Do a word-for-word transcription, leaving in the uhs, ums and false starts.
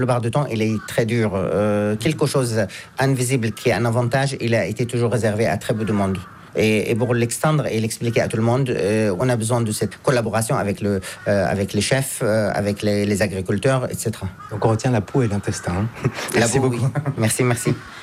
Le bar de thon, il est très dur. Euh, quelque chose invisible qui est un avantage, il a été toujours réservé à très peu de monde. Et, et pour l'extendre et l'expliquer à tout le monde, euh, on a besoin de cette collaboration avec, le, euh, avec les chefs, euh, avec les, les agriculteurs, et cetera. Donc on retient la peau et l'intestin. Hein. La Merci peau, beaucoup. Oui. Merci, merci.